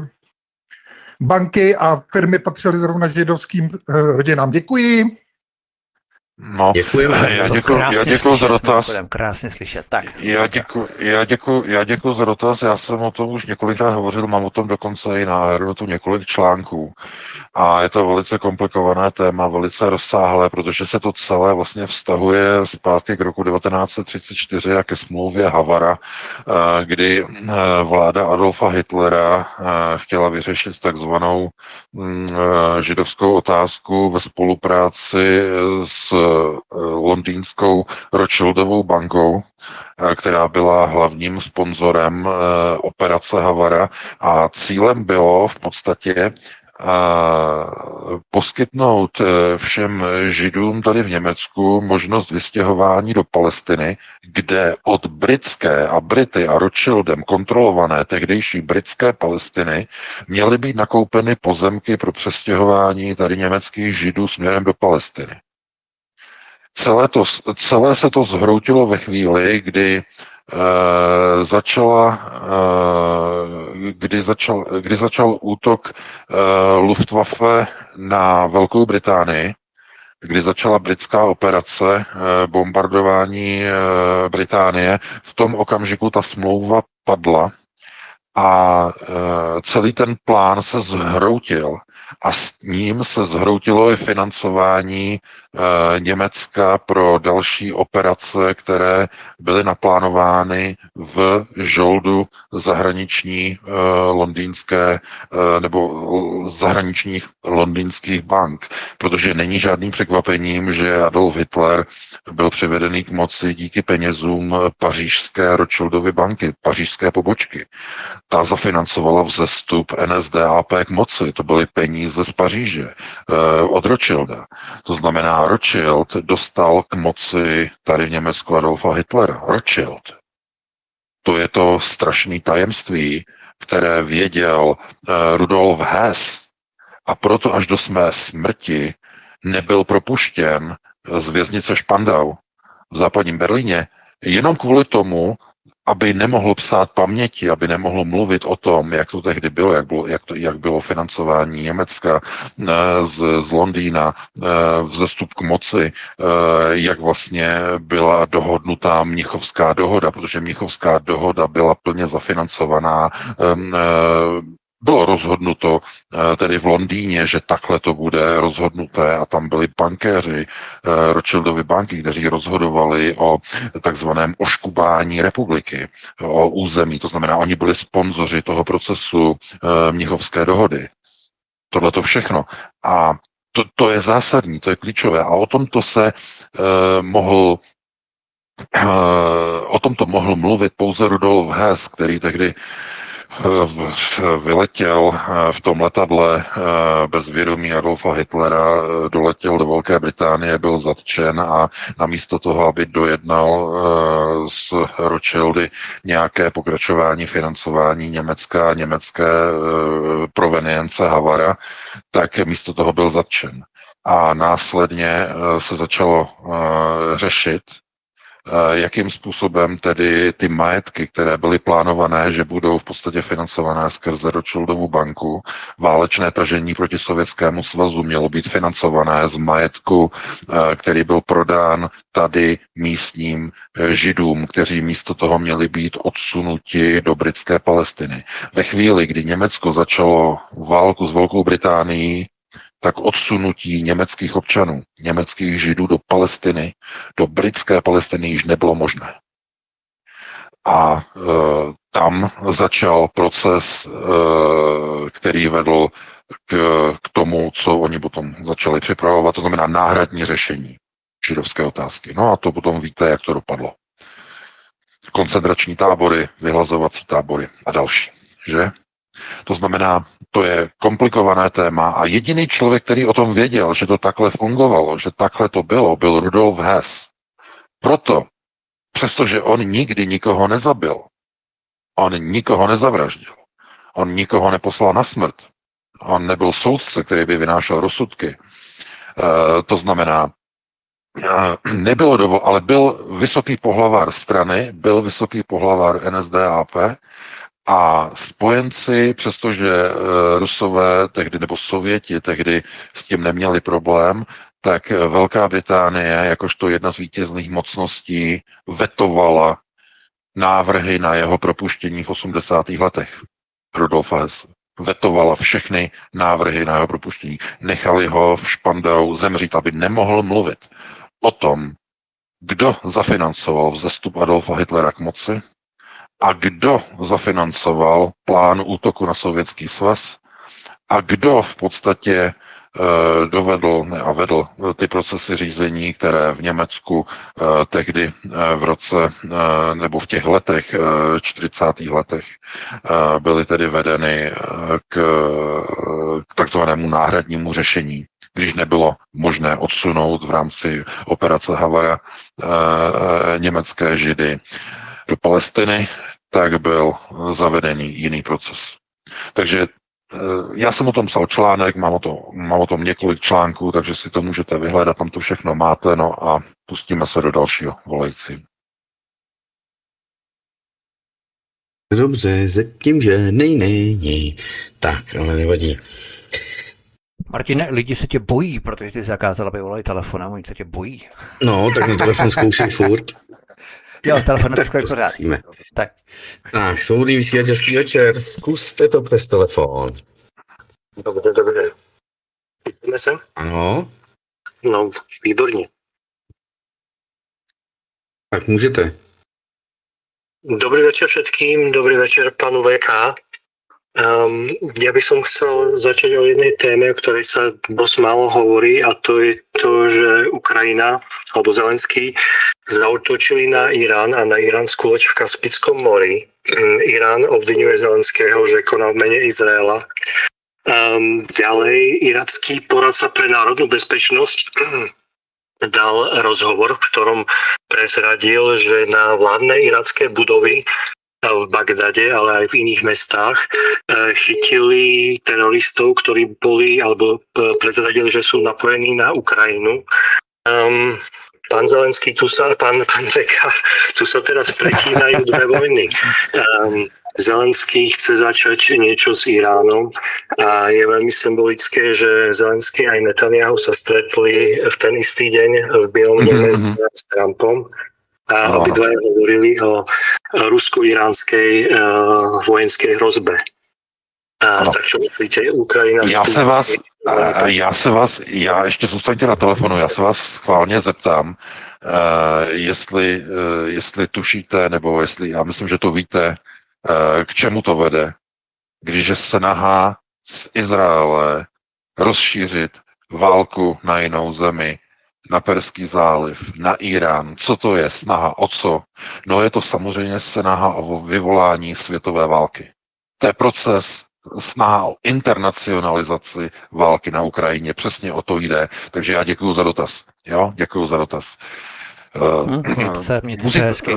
banky a firmy patřily zrovna židovským rodinám. Děkuji. No, já děkuji za dotaz. Krásně slyšet. Tak. Já děkuji za dotaz. Já jsem o tom už několikrát hovořil, mám o tom dokonce i na Aeronetu několik článků. A je to velice komplikované téma, velice rozsáhlé, protože se to celé vlastně vztahuje zpátky k roku 1934 a ke smlouvě Havara, kdy vláda Adolfa Hitlera chtěla vyřešit takzvanou židovskou otázku ve spolupráci s londýnskou Rothschildovou bankou, která byla hlavním sponzorem operace Havara a cílem bylo v podstatě poskytnout všem Židům tady v Německu možnost vystěhování do Palestiny, kde od britské a Brity a Rothschildem kontrolované tehdejší britské Palestiny měly být nakoupeny pozemky pro přestěhování tady německých Židů směrem do Palestiny. Celé se to zhroutilo ve chvíli, kdy začal útok Luftwaffe na Velkou Británii, kdy začala britská operace bombardování Británie, v tom okamžiku ta smlouva padla a celý ten plán se zhroutil a s ním se zhroutilo i financování Německa pro další operace, které byly naplánovány v žoldu zahraniční londýnské nebo zahraničních londýnských bank, protože není žádným překvapením, že Adolf Hitler byl přivedený k moci díky penězům pařížské Rothschildovy banky, pařížské pobočky. Ta zafinancovala vzestup NSDAP k moci. To byly peníze z Paříže od Rothschilda. To znamená, Rothschild dostal k moci tady v Německu Adolfa Hitlera. Rothschild. To je to strašné tajemství, které věděl Rudolf Hess. A proto až do své smrti nebyl propuštěn z věznice Spandau v západním Berlíně, jenom kvůli tomu, aby nemohl psát paměti, aby nemohl mluvit o tom, jak to tehdy bylo, jak bylo financování Německa z Londýna, vzestup k moci, jak vlastně byla dohodnutá Mnichovská dohoda, protože Mnichovská dohoda byla plně zafinancovaná. Bylo rozhodnuto tedy v Londýně, že takhle to bude rozhodnuté a tam byli bankéři Rothschildovy banky, kteří rozhodovali o takzvaném oškubání republiky, o území. To znamená, oni byli sponzoři toho procesu Mnichovské dohody. Tohle to všechno. A to je zásadní, to je klíčové. A o tomto se o tomto mohl mluvit pouze Rudolf Hess, který tehdy vyletěl v tom letadle bez vědomí Adolfa Hitlera, doletěl do Velké Británie, byl zatčen a namísto toho, aby dojednal s Rothschildy nějaké pokračování financování Německa a německé provenience Havara, tak místo toho byl zatčen. A následně se začalo řešit, jakým způsobem tedy ty majetky, které byly plánované, že budou v podstatě financované skrze Rothschildovu banku, válečné tažení proti Sovětskému svazu mělo být financované z majetku, který byl prodán tady místním Židům, kteří místo toho měli být odsunuti do britské Palestiny. Ve chvíli, kdy Německo začalo válku s Velkou Británií, tak odsunutí německých občanů, německých Židů do Palestiny, do britské Palestiny již nebylo možné. A tam začal proces, který vedl k tomu, co oni potom začali připravovat, to znamená náhradní řešení židovské otázky. No a to potom víte, jak to dopadlo. Koncentrační tábory, vyhlazovací tábory a další, že? To znamená, to je komplikované téma a jediný člověk, který o tom věděl, že to takhle fungovalo, že takhle to bylo, byl Rudolf Hess. Proto, přestože on nikdy nikoho nezabil, on nikoho nezavraždil, on nikoho neposlal na smrt, on nebyl soudce, který by vynášel rozsudky, to znamená, nebylo ale byl vysoký pohlavár strany, byl vysoký pohlavár NSDAP, a spojenci, přestože Rusové tehdy nebo Sověti tehdy s tím neměli problém, tak Velká Británie, jakožto jedna z vítězných mocností, vetovala návrhy na jeho propuštění v 80. letech. Rudolf Hess vetovala všechny návrhy na jeho propuštění. Nechali ho v Špandau zemřít, aby nemohl mluvit o tom, kdo zafinancoval vzestup Adolfa Hitlera k moci, a kdo zafinancoval plán útoku na Sovětský svaz a kdo v podstatě dovedl a vedl ty procesy řízení, které v Německu tehdy v roce nebo v těch letech, 40. letech, byly tedy vedeny k takzvanému náhradnímu řešení, když nebylo možné odsunout v rámci operace Havara německé Židy do Palestiny, tak byl zavedený jiný proces. Takže já jsem o tom psal článek, mám o tom několik článků, takže si to můžete vyhledat, tam to všechno máte, no a pustíme se do dalšího volající. Dobře, zatím, že nej. Tak, ale nevadí. Martine, lidi se tě bojí, protože jsi zakázal, aby volali telefonem, oni se tě bojí. No, tak na telefon zkoušej furt. Jo, telefon Tak to je to pořád. zkusíme. Tak. Tak, svobodný vysílač, hezký večer. Zkuste to přes telefon. Dobře. Vidíme se? Ano, No, výborně. tak můžete. Dobrý večer všetkým, dobrý večer panu VK. Ja by som chcel začať o jednej téme, o ktorej sa dosť málo hovorí, a to je to, že Ukrajina alebo Zelenský zaútočili na Irán a na iránsku loď v Kaspickom mori. Irán obvinuje Zelenského, že konal v mene Izraela. Ďalej, iracký poradca pre národnú bezpečnosť dal rozhovor, v ktorom prezradil, že na vládne iracké budovy v Bagdade, ale aj v iných mestách chytili teroristov, ktorí boli, alebo prezradili, že sú napojení na Ukrajinu. Pán Zelenský, pán Veka, tu sa teraz pretínajú dve vojny. Zelenský chce začať niečo s Iránom a je veľmi symbolické, že Zelenský aj Netanyahu sa stretli v ten istý deň v Bielom dome s Trumpom a obidvaja hovorili o rusko-iránskej vojenskej hrozbe. Tak čo myslíte, Ukrajina... Já ještě zůstaňte na telefonu, já se vás schválně zeptám, jestli tušíte, nebo jestli, já myslím, že to víte, k čemu to vede, když je snaha z Izraele rozšířit válku na jinou zemi, na Perský záliv, na Irán. Co to je? Snaha o co? No je to samozřejmě snaha o vyvolání světové války. To je proces, snaha o internacionalizaci války na Ukrajině. Přesně o to jde. Takže já děkuju za dotaz. Jo, děkuju za dotaz. Mějte se hezky.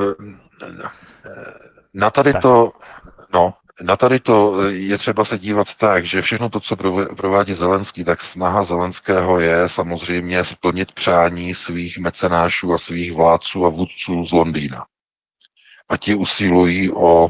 Na tady to je třeba se dívat tak, že všechno to, co provádí Zelenský, tak snaha Zelenského je samozřejmě splnit přání svých mecenášů a svých vládců a vůdců z Londýna. A ti usilují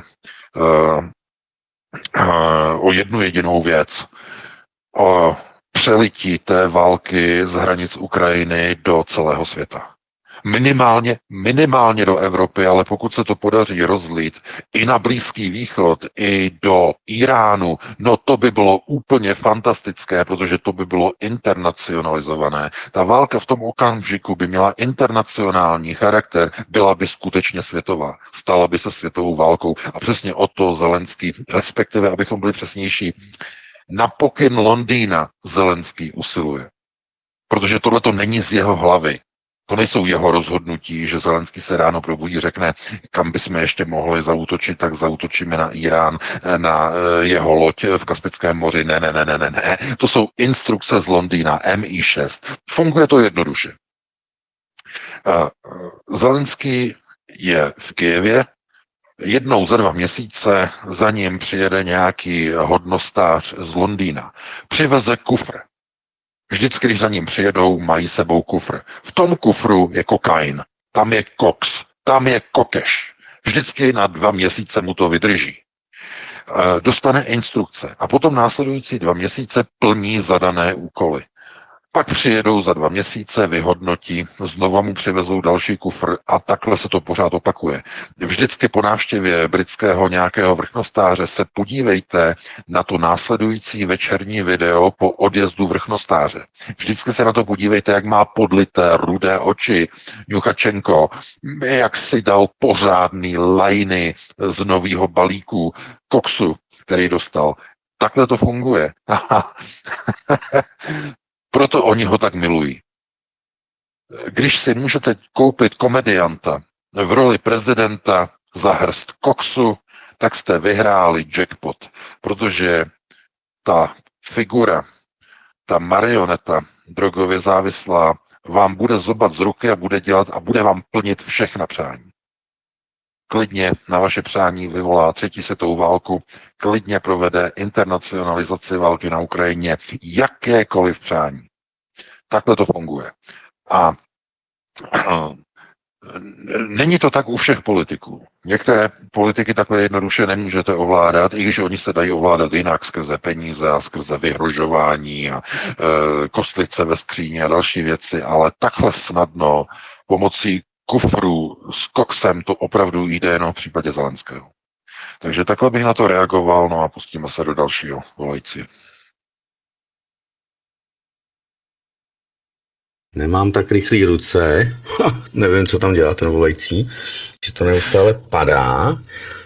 o jednu jedinou věc. O přelití té války z hranic Ukrajiny do celého světa. Minimálně do Evropy, ale pokud se to podaří rozlít i na Blízký východ, i do Iránu, no to by bylo úplně fantastické, protože to by bylo internacionalizované. Ta válka v tom okamžiku by měla internacionální charakter, byla by skutečně světová. Stala by se světovou válkou. A přesně o to Zelenský, respektive, abychom byli přesnější, na pokyn Londýna Zelenský usiluje. Protože tohle to není z jeho hlavy. To nejsou jeho rozhodnutí, že Zelenský se ráno probudí, řekne, kam bychom ještě mohli zaútočit, tak zaútočíme na Irán, na jeho loď v Kaspickém moři. Ne. To jsou instrukce z Londýna, MI6. Funguje to jednoduše. Zelenský je v Kyjevě, jednou za 2 měsíce za ním přijede nějaký hodnostář z Londýna. Přiveze kufr. Vždycky, když za ním přijedou, mají sebou kufr. V tom kufru je kokain, tam je koks, tam je kokeš. Vždycky na 2 měsíce mu to vydrží. Dostane instrukce a potom následující 2 měsíce plní zadané úkoly. Pak přijedou za 2 měsíce, vyhodnotí, znova mu přivezou další kufr a takhle se to pořád opakuje. Vždycky po návštěvě britského nějakého vrchnostáře se podívejte na to následující večerní video po odjezdu vrchnostáře. Vždycky se na to podívejte, jak má podlité rudé oči Juchačenko, jak si dal pořádný lajny z nového balíku koksu, který dostal. Takhle to funguje. Proto oni ho tak milují. Když si můžete koupit komedianta v roli prezidenta za hrst koksu, tak jste vyhráli jackpot, protože ta figura, ta marioneta drogově závislá vám bude zobat z ruky a bude dělat a bude vám plnit všechna přání. Klidně na vaše přání vyvolá 3. světovou válku, klidně provede internacionalizaci války na Ukrajině, jakékoliv přání. Takhle to funguje. A Není to tak u všech politiků. Některé politiky takhle jednoduše nemůžete ovládat, i když oni se dají ovládat jinak skrze peníze a skrze vyhrožování a kostlice ve skříni a další věci, ale takhle snadno pomocí kufru s koksem to opravdu jde jenom v případě Zelenského. Takže takhle bych na to reagoval, no a pustíme se do dalšího volající. Nemám tak rychlý ruce. Nevím, co tam dělá ten volající, že to neustále padá.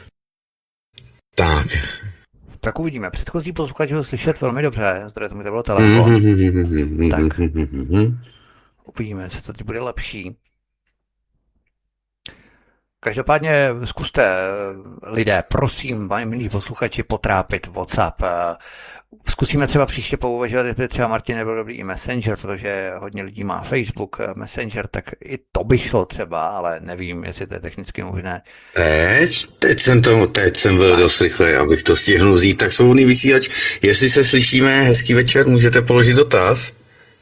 Tak uvidíme. Předchozí posluchač ho slyšet velmi dobře. Zdravím, mi to bylo telefon. Tak. Uvidíme, jestli to teď bude lepší. Každopádně zkuste, lidé, prosím, milí posluchači, potrápit WhatsApp. Zkusíme třeba příště pouvažovat, jestli třeba Martin nebyl dobrý i Messenger, protože hodně lidí má Facebook, Messenger, tak i to by šlo třeba, ale nevím, jestli to je technicky možné. Teď jsem byl dost rychlej, abych to stihnul vzít. Tak svobodný vysílač, jestli se slyšíme, hezký večer, můžete položit dotaz.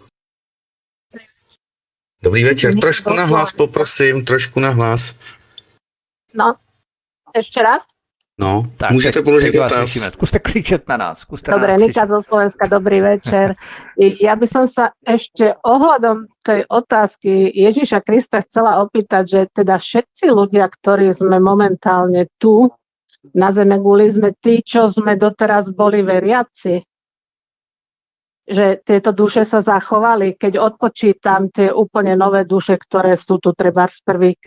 Dobrý večer, trošku nahlas, poprosím, trošku nahlas. No, ešte raz? No, tak, můžete položit dotaz. Skúste kričet na nás. Dobre, Nika zo Slovenska, dobrý večer. Ja by som sa ešte ohľadom tej otázky Ježiša Krista chcela opýtať, že teda všetci ľudia, ktorí sme momentálne tu na Zemeguli, sme tí, čo sme doteraz boli veriaci. Že tieto duše sa zachovali, keď odpočítam tie úplne nové duše, ktoré sú tu trebárs prvý